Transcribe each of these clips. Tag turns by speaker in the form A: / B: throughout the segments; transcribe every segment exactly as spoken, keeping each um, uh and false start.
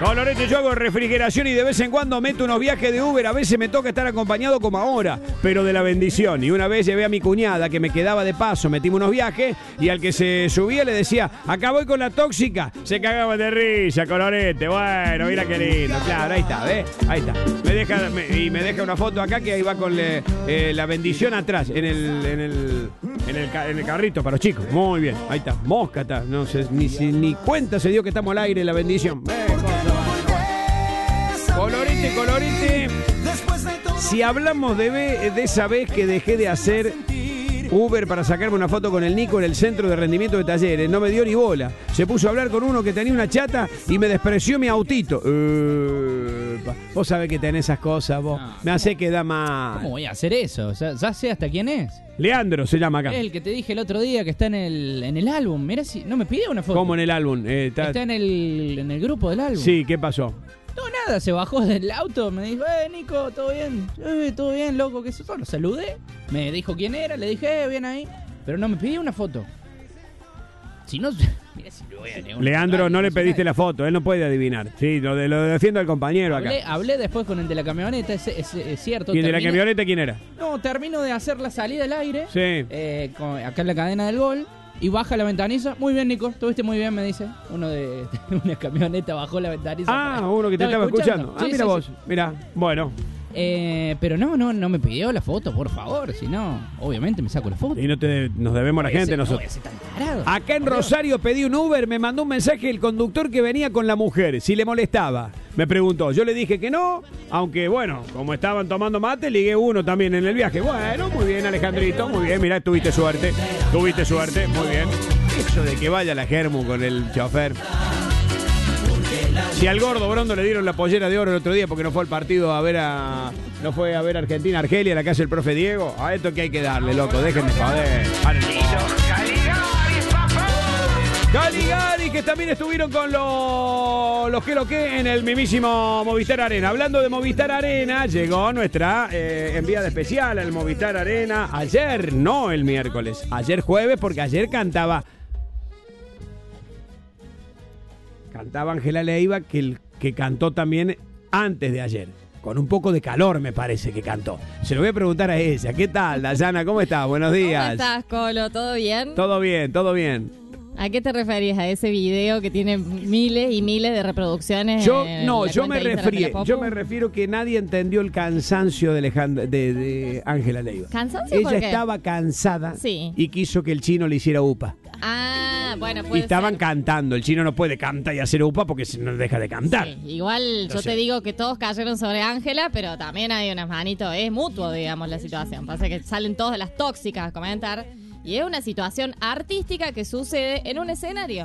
A: Colorete, yo hago refrigeración y de vez en cuando meto unos viajes de Uber. A veces me toca estar acompañado como ahora, pero de la bendición. Y una vez llevé a mi cuñada que me quedaba de paso, metimos unos viajes y al que se subía le decía, acá voy con la tóxica. Se cagaba de risa, Colorete. Bueno, mira qué lindo. Claro, ahí está, ¿ves? Ahí está. Me deja, me, y me deja una foto acá que ahí va con le, eh, la bendición atrás, en el, en el, en el, en el carrito para los chicos. Muy bien, ahí está. Mosca está. No sé, ni, ni cuenta se dio que estamos al aire la bendición. Eh, Colorete, colorete. Si hablamos de, de esa vez que dejé de hacer Uber para sacarme una foto con el Nico en el centro de rendimiento de Talleres, no me dio ni bola. Se puso a hablar con uno que tenía una chata y me despreció mi autito. Uh, vos sabés que tenés esas cosas, vos. No, me hace quedar mal.
B: ¿Cómo voy a hacer eso? Ya, ya sé hasta quién es.
A: Leandro se llama acá.
B: El que te dije el otro día que está en el, en el álbum. Mirá si no me pidió una foto.
A: ¿Cómo en el álbum? Eh,
B: está... está en el, en el grupo del álbum.
A: Sí, ¿qué pasó?
B: No, nada, se bajó del auto, me dijo, eh, Nico, ¿todo bien? Eh, ¿todo bien, loco? ¿Qué es eso? Lo saludé, me dijo quién era, le dije, eh, bien ahí. Pero no me pidió una foto. Si no, mira si le voy a negar.
A: Leandro, no le pediste la foto, él no puede adivinar. Sí, lo, de, lo defiendo al compañero
B: hablé,
A: acá.
B: Hablé después con el de la camioneta, es, es, es cierto.
A: ¿Y el de la
B: terminé,
A: camioneta quién era?
B: No, termino de hacer la salida al aire.
A: Sí.
B: Eh, con, acá en la cadena del gol. Y baja la ventanilla. Muy bien, Nico. Estuviste muy bien, me dice. Uno de una camioneta bajó la ventanilla.
A: Ah, para... uno que te estaba, estaba escuchando. escuchando. Ah, sí, mira sí, vos. Sí. Mira, bueno.
B: Eh, pero no, no, no me pidió la foto, por favor. Si no, obviamente me saco la foto.
A: Y no te, nos debemos a la gente
B: ser,
A: nosotros.
B: No
A: acá en Rosario pedí un Uber, me mandó un mensaje el conductor que venía con la mujer, si le molestaba. Me preguntó, yo le dije que no, aunque bueno, como estaban tomando mate, ligué uno también en el viaje. Bueno, muy bien, Alejandrito, muy bien, mirá, tuviste suerte, tuviste suerte, muy bien. Eso de que vaya la Germu con el chofer. Si al gordo Brondo le dieron la pollera de oro el otro día porque no fue al partido a ver a... No fue a ver a Argentina, Argelia, la casa del profe Diego. A esto que hay que darle, loco, déjenme joder. Caligari, que también estuvieron con los, los que lo que en el mismísimo Movistar Arena. Hablando de Movistar Arena, llegó nuestra eh, enviada especial al Movistar Arena. Ayer, no el miércoles, ayer jueves, porque ayer cantaba... Cantaba Ángela Leiva, que, el, que cantó también antes de ayer. Con un poco de calor, me parece que cantó. Se lo voy a preguntar a ella. ¿Qué tal, Dayana? ¿Cómo estás? Buenos días.
C: ¿Cómo estás, Colo? ¿Todo bien?
A: Todo bien, todo bien.
C: ¿A qué te referís? ¿A ese video que tiene miles y miles de reproducciones?
A: Yo no, yo me refiero, yo me refiero que nadie entendió el cansancio de Alejandra, de, de Ángela Leiva.
C: ¿Cansancio?
A: Ella
C: ¿Por qué?
A: Estaba cansada
C: sí.
A: y quiso que el chino le hiciera upa.
C: Ah, bueno, puede
A: Y estaban
C: ser.
A: cantando. El chino no puede cantar y hacer upa porque no deja de cantar.
C: Sí, igual Entonces, yo te digo que todos cayeron sobre Ángela, pero también hay unas manitos. Es mutuo, digamos, la situación. Pasa que salen todas las tóxicas a comentar. Y es una situación artística que sucede en un escenario.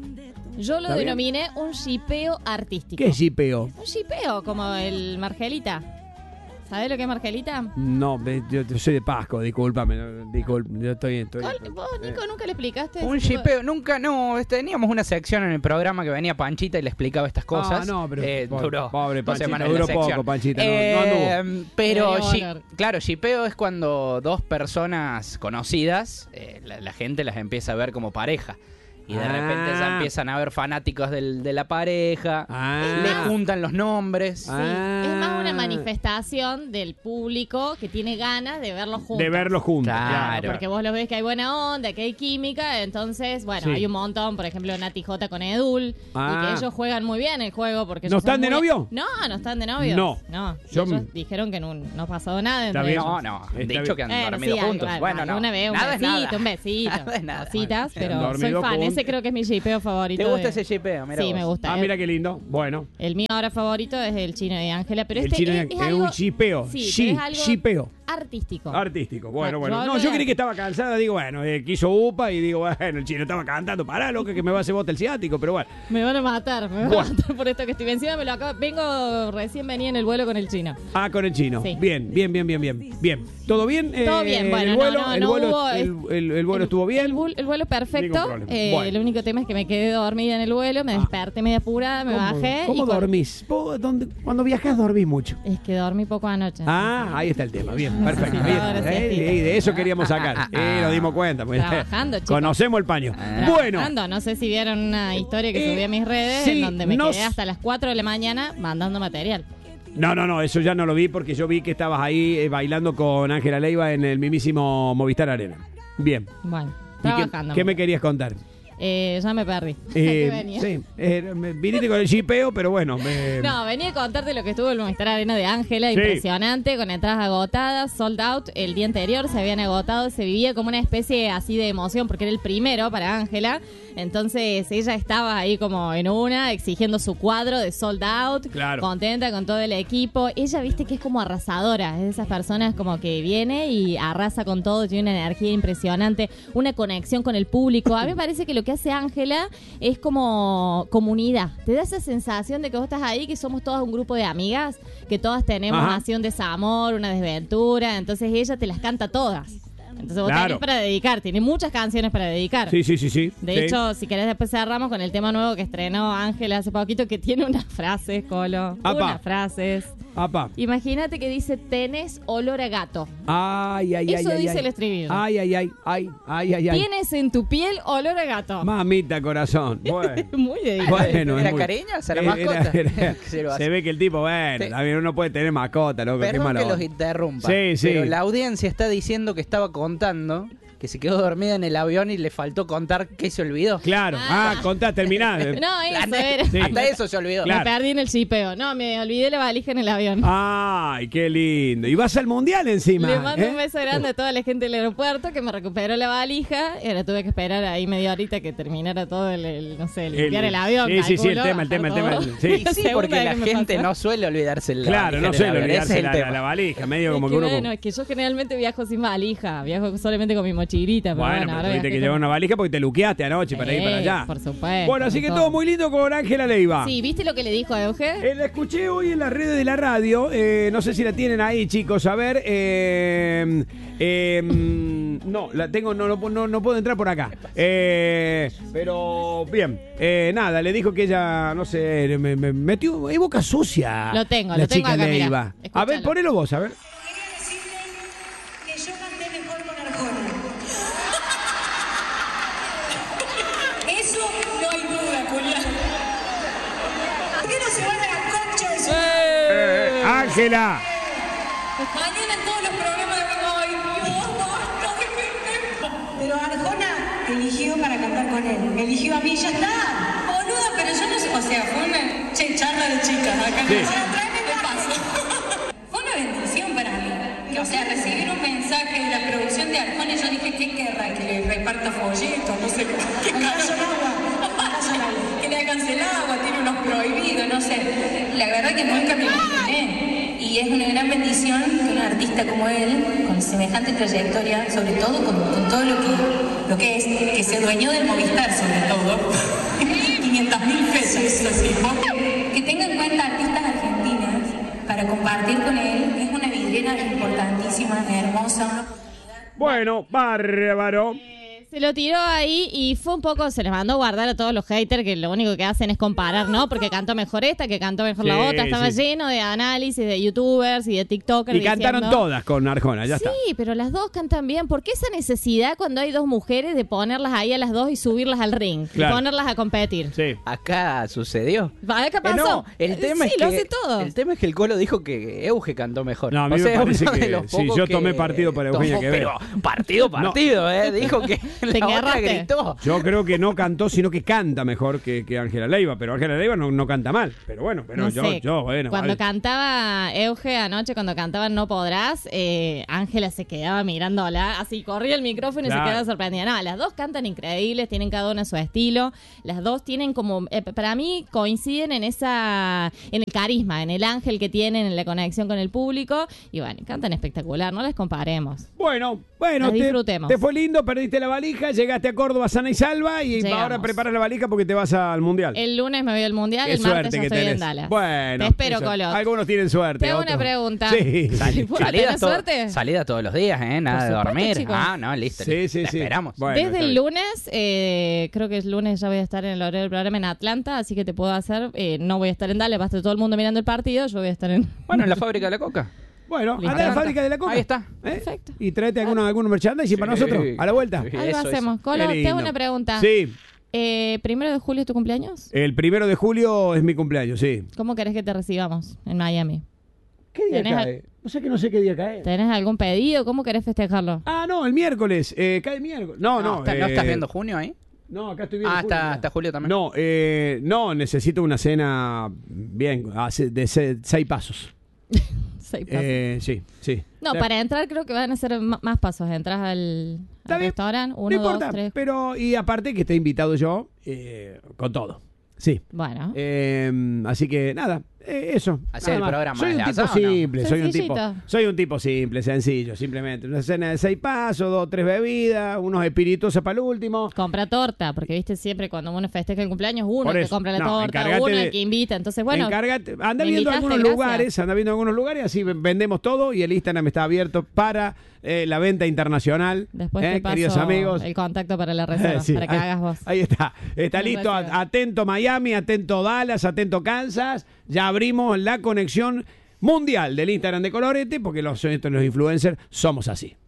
C: Yo lo denominé un shipeo artístico.
A: ¿Qué es shipeo?
C: Un shipeo, como el Margelita. ¿Sabés lo que es Margelita?
A: No, yo, yo soy de Pasco, discúlpame. No, disculpe, yo estoy... estoy
C: ¿Vos, Nico,
A: eh.
C: nunca le explicaste?
B: Un shipeo, nunca, no. Teníamos una sección en el programa que venía Panchita y le explicaba estas cosas.
A: Ah, no, pero
B: eh,
A: pobre,
B: duró.
A: Pobre Panchita,
B: no
A: duró poco, Panchita, no,
B: eh,
A: no anduvo.
B: Pero, shi- claro, shipeo es cuando dos personas conocidas, eh, la, la gente las empieza a ver como pareja. Y de
A: ah.
B: repente ya empiezan a ver fanáticos del, de la pareja,
A: ah.
B: le juntan los nombres.
C: Sí, ah. es más una manifestación del público que tiene ganas de verlos juntos.
A: De verlos juntos,
B: claro.
A: claro.
C: Porque vos los ves que hay buena onda, que hay química, entonces, bueno,
A: sí.
C: hay un montón, por ejemplo, Nati J con Edul,
A: ah.
C: y que ellos juegan muy bien el juego. Porque
A: ¿No
C: ellos
A: están de
C: muy...
A: novio?
C: No, no están de novio.
A: No.
C: No,
A: Yo...
C: ellos dijeron que no, no ha pasado nada entre
A: bien.
C: ellos.
B: No, no, han
A: Está
B: dicho que han
C: Bueno,
B: dormido
C: sí,
B: juntos.
C: claro,
B: Bueno, no.
C: Una vez, un
B: nada es
C: besito,
B: nada.
C: un besito.
B: Nada es nada.
C: Cositas, pero soy
A: Dormido
C: fan.
A: juntos.
C: Ese creo que es mi shipeo favorito.
B: ¿Te gusta
C: de...
B: ese shipeo? Mira
C: Sí,
B: vos.
C: me gusta.
A: Ah, mira qué lindo. Bueno.
C: El mío ahora favorito es el Chino y Ángela, pero
A: el
C: este
A: chino
C: es,
A: es,
C: es
A: es
C: algo...
A: un shipeo.
C: Sí,
A: Shi,
C: pero es algo
A: shipeo.
C: artístico.
A: Artístico. Bueno,
C: Bueno,
A: bueno.
C: yo
A: No, yo
C: hablo de-
A: creí que estaba cansada. Digo, bueno, eh, quiso upa y digo, bueno, el chino estaba cantando. Pará, loca, que me va a hacer bote el ciático, pero bueno.
C: Me van a matar, me van
A: Bueno.
C: a matar por esto que estoy encima. Me lo acabo... Vengo, recién venía en el vuelo con el Chino.
A: Ah, con el chino.
C: Sí.
A: Bien, bien, bien, bien, bien. Bien. ¿Todo bien?
C: Todo bien, bueno,
A: el
C: no,
A: vuelo,
C: no,
A: el
C: no
A: vuelo,
C: hubo-
A: el, el- el vuelo
C: el,
A: estuvo bien.
C: El, vuelo, el vuelo perfecto.
A: Ningún problema.
C: Eh,
A: Bueno.
C: El único tema es que me quedé dormida en el vuelo, me desperté media apurada, me
A: ¿Cómo,
C: bajé.
A: ¿Cómo
C: y cuando-
A: dormís? ¿Vos dónde- cuando viajás dormís mucho?
C: Es que dormí poco anoche.
A: Ah, ahí está el tema. Bien. perfecto.
C: Necesitadora,
A: Eh,
C: siestita.
A: y de eso queríamos sacar. Y nos dimos cuenta. Pues,
C: Trabajando, chicos.
A: conocemos el paño. Bueno.
C: Trabajando. No sé si vieron una historia que
A: Eh,
C: subí a mis redes
A: sí,
C: en donde me
A: no
C: quedé
A: s-
C: hasta las cuatro de la mañana mandando material.
A: No, no, no, eso ya no lo vi porque yo vi que estabas ahí eh, bailando con Ángela Leiva en el mismísimo Movistar Arena. Bien.
C: Bueno,
A: ¿Y qué,
C: trabajando.
A: qué me querías contar?
C: Eh, ya me perdí.
A: Eh,
C: ¿A qué venía?
A: sí, eh, me- viniste con el chipeo, pero bueno. me-
C: No, venía a contarte lo que estuvo el Movistar Arena de Ángela,
A: Sí.
C: impresionante, con entradas agotadas, sold out. El día anterior se habían agotado, se vivía como una especie así de emoción porque era el primero para Ángela. Entonces ella estaba ahí como en una, exigiendo su cuadro de sold out,
A: Claro.
C: contenta con todo el equipo. Ella, viste que es como arrasadora, es de esas personas como que viene y arrasa con todo, tiene una energía impresionante, una conexión con el público. A mí me parece que lo que hace Ángela es como comunidad. Te da esa sensación de que vos estás ahí, que somos todas un grupo de amigas, que todas tenemos
A: Ajá.
C: así un desamor, una desventura. Entonces ella te las canta todas. Entonces vos
A: Claro.
C: tenés para dedicar, tiene muchas canciones para dedicar.
A: Sí, sí, sí, sí.
C: De
A: Sí.
C: hecho, si querés después cerramos con el tema nuevo que estrenó Ángela hace poquito, que tiene unas frases, Colo.
A: Apa.
C: Unas frases.
A: Apa.
C: Imagínate que dice, tenés olor a gato.
A: Ay, ay, ay,
C: Eso
A: ay,
C: dice
A: ay.
C: el estribillo.
A: Ay, ay, ay, ay, ay, ay, ay.
C: Tienes en tu piel olor a gato.
A: Mamita corazón. Bueno.
C: Muy dedicado.
A: Bueno,
D: ¿Era
A: es muy-
D: cariño? ¿Será
A: Era-
D: mascota?
A: era-
D: Que se lo hace.
A: se ve que el tipo, bueno,
D: Sí.
A: también uno puede tener mascota, loco. Qué
D: Perdón
A: mala
D: que los
A: onda.
D: interrumpa.
A: Sí, sí.
D: Pero la audiencia está diciendo que estaba contando que se quedó dormida en el avión y le faltó contar que se olvidó.
A: Claro. Ah,
C: Ah.
A: contá, terminá.
C: No, eso
D: Hasta-
C: era.
A: Sí.
D: Hasta eso se olvidó.
A: Claro.
C: Me perdí en el chipeo. No, me olvidé la valija en el avión.
A: Ay, qué lindo. Y vas al mundial encima.
C: Le mando
A: ¿eh?
C: un beso grande a toda la gente del aeropuerto que me recuperó la valija. Y ahora tuve que esperar ahí media horita que terminara todo el, el, no sé, limpiar el, avión.
A: Sí, sí, sí, el
C: calculo,
A: tema, el tema, el tema.
C: bajar todo.
A: Sí.
D: Y sí,
C: Segunda
D: porque
C: vez
D: la
C: que me
D: gente
C: pasa.
D: no suele olvidarse la
A: Claro, no
D: valija
A: sé,
D: en el avión. Ese
A: olvidarse
D: es el
A: la,
D: tema.
A: la, la valija, medio
C: Es
A: como
C: que
A: que uno...
C: bueno, es que yo generalmente viajo sin valija. Viajo solamente con mi mochilita. Pero
A: Bueno,
C: bueno,
A: pero
C: ahora
A: tuviste
C: viajé
A: que llevar
C: con-
A: una valija porque te luqueaste anoche para ir para
C: Sí,
A: allá.
C: por supuesto,
A: Bueno, así que
C: todo.
A: todo muy lindo con Ángela Leiva.
C: Sí, ¿viste lo que le dijo a Euge?
A: Eh, la escuché hoy en las redes de la radio. eh, no sé si la tienen ahí, chicos. A ver. eh, eh, no, la tengo. No, no, no, no puedo entrar por acá. Eh, pero bien. eh, nada, le dijo que ella, no sé, me, me metió. Es boca sucia.
C: Lo tengo,
A: la
C: lo tengo
A: chica
C: acá, mirá.
A: Leiva. A ver,
C: Escúchalo.
A: ponelo vos, a ver.
E: Quería decirle que yo canté mejor con Arjona. Eso no hay duda, Julián. ¿Por qué no se van a la concha de su
A: Eh, Ángela.
E: Mañana en todos los programas de ay, Dios, basta, déjenme. Pero Arjona eligió para cantar con él. Eligió a mí, ya está. Boluda, pero yo no sé. O sea, fue una che, charla de chicas acá.
A: Sí.
E: Para traerme de paso. Fue una bendición para mí. Que, o sea, recibir un mensaje de la producción de Arjona y yo dije, ¿qué querrá? Que le reparta folletos, no sé cómo. ¿Qué que le hagan el agua, tiene unos prohibidos, no sé. La verdad que nunca me imaginé. Y es una gran bendición que un artista como él, con semejante trayectoria, sobre todo con, con todo lo que, lo que es, que se dueñó del Movistar, sobre todo. quinientas mil pesos, eso sí. Que tenga en cuenta artistas argentinas para compartir con él. Es una vidriera importantísima, hermosa. Una...
A: Bueno, bárbaro.
C: Se lo tiró ahí y fue un poco, se les mandó a guardar a todos los haters que lo único que hacen es comparar, ¿no? Porque cantó mejor esta, que cantó mejor la
A: Sí,
C: otra. Estaba
A: sí.
C: lleno de análisis de youtubers y de tiktokers.
A: Y cantaron
C: diciendo,
A: todas con Arjona, ya
C: sí,
A: está.
C: pero las dos cantan bien. ¿Por qué esa necesidad cuando hay dos mujeres de ponerlas ahí a las dos y subirlas al ring?
A: Claro.
C: Y ponerlas a competir.
A: Sí.
D: Acá sucedió.
C: ¿Vale? ¿Qué
D: Eh,
C: pasó?
D: no, el tema
C: sí,
D: es
C: lo
D: que
C: hace todo.
D: el tema es que el Colo dijo que Euge cantó mejor.
A: No, a mí
D: O
A: me
D: sea, es
A: parece
D: uno de
A: que-
D: los
A: sí,
D: pocos
A: yo tomé
D: que
A: partido para Eugenia
D: tomó,
A: Quevedo.
D: Pero partido, partido, eh. Dijo que la otra
C: engarraste.
D: gritó.
A: Yo creo que no cantó, sino que canta mejor que, que Ángela Leiva. Pero Ángela Leiva no, no canta mal. Pero bueno, pero
C: No
A: yo,
C: sé,
A: yo, bueno.
C: cuando
A: vale.
C: cantaba Euge anoche, cuando cantaban No Podrás, eh, Ángela se quedaba mirándola, así corría el micrófono y
A: Claro.
C: se quedaba sorprendida. No, las dos cantan increíbles, tienen cada una su estilo. Las dos tienen como, eh, para mí coinciden en esa, en el carisma, en el ángel que tienen, en la conexión con el público. Y bueno, cantan espectacular, no les comparemos.
A: Bueno, bueno,
C: Las
A: te,
C: disfrutemos.
A: te fue lindo, perdiste la valija, llegaste a Córdoba sana y salva y
C: Llegamos.
A: ahora preparas la valija porque te vas al Mundial.
C: El lunes me voy al Mundial,
A: Qué
C: el martes
A: suerte
C: ya
A: que
C: estoy
A: tenés.
C: en Dallas.
A: Bueno,
C: Te espero,
A: eso.
C: Colo.
A: Algunos tienen suerte.
C: Te hago
A: otros-
C: una pregunta.
A: Sí.
D: Sali-
C: ¿Vos
D: salidas,
C: tenés
D: to-
C: suerte?
D: salidas todos los días, ¿eh? Nada
C: Por
D: de
C: supuesto,
D: dormir.
C: chicos.
D: Ah, no, listo.
A: Sí,
D: listo.
A: sí,
D: Te
A: sí.
D: esperamos.
A: Bueno,
C: Desde
A: está
C: el
A: bien.
C: lunes, eh, creo que el lunes ya voy a estar en el horario del programa en Atlanta, así que te puedo hacer, eh, no voy a estar en Dallas, va a estar todo el mundo mirando el partido, yo voy a estar en...
D: Bueno, en la fábrica de la coca.
A: Bueno,
B: Listo.
A: anda a la fábrica de la coca.
D: Ahí está.
A: ¿Eh?
C: Perfecto.
A: Y tráete algunos, algunos merchandising para
D: Sí.
A: nosotros. A la vuelta.
D: Sí.
C: Algo
D: Eso,
C: hacemos.
D: eso.
C: Colo,
A: Qué
C: tengo
A: lindo.
C: una pregunta.
A: Sí.
C: Eh, ¿Primero de julio es tu cumpleaños?
A: El primero de julio es mi cumpleaños, sí.
C: ¿Cómo querés que te recibamos en Miami?
A: ¿Qué día
C: ¿Tenés
A: cae? No sé que no sé qué día cae.
C: ¿Tenés algún pedido? ¿Cómo querés festejarlo?
A: Ah, no, el miércoles. Eh, cae el miércoles. No, no.
D: ¿está- ¿No
A: eh,
D: estás viendo junio ahí?
A: No, acá estoy viendo.
D: Ah,
A: julio,
D: está,
A: mirá.
D: está Julio también.
A: No, eh, no, necesito una cena bien, hace- de se- seis pasos.
C: Seis pasos.
A: Eh, sí, sí.
C: No,
A: Eh,
C: para entrar creo que van a ser ma- más pasos. Entras al,
A: Está
C: al
A: bien,
C: restaurante, uno,
A: no importa,
C: dos, tres.
A: pero y aparte que esté invitado yo, eh, con todo. Sí.
C: Bueno,
A: Eh, así que nada, eh, eso.
D: ¿Hacés
A: nada
D: el
A: más.
D: programa
A: Soy un
D: desde
A: tipo
D: allá o no?
A: simple, soy un tipo,
C: Sencillito.
A: soy un tipo simple, sencillo, simplemente. Una cena de seis pasos, dos, tres bebidas, unos espirituosos para el último.
C: compra torta, porque viste siempre cuando uno festeja el cumpleaños, uno
A: Por
C: el que
A: eso,
C: compra la
A: no,
C: torta,
A: encárgate
C: uno
A: de-
C: el que invita. Entonces, bueno,
A: Encárgate, anda
C: me
A: viendo
C: invitaste,
A: algunos
C: gracias.
A: lugares, anda viendo algunos lugares, así vendemos todo y el Instagram está abierto para eh, la venta internacional.
C: después
A: eh,
C: te paso
A: queridos amigos.
C: el contacto para la reserva,
A: Sí,
C: para que
A: ahí,
C: hagas vos.
A: ahí está. Está
C: La
A: listo. a-
C: reserva.
A: Atento Miami, atento Dallas, atento Kansas. Ya abrimos la conexión mundial del Instagram de Colorete porque los, los influencers somos así.